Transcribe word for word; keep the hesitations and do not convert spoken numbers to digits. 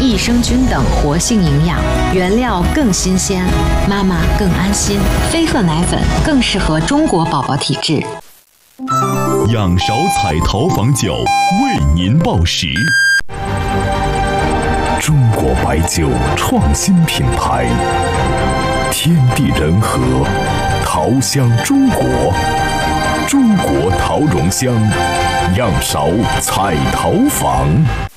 益生菌等活性营养，原料更新鲜，妈妈更安心。飞鹤奶粉更适合中国宝宝体质。 仰韶彩陶坊酒为您报时。中国白酒创新品牌，天地人和，陶香中国，中国陶容香，仰韶彩陶坊。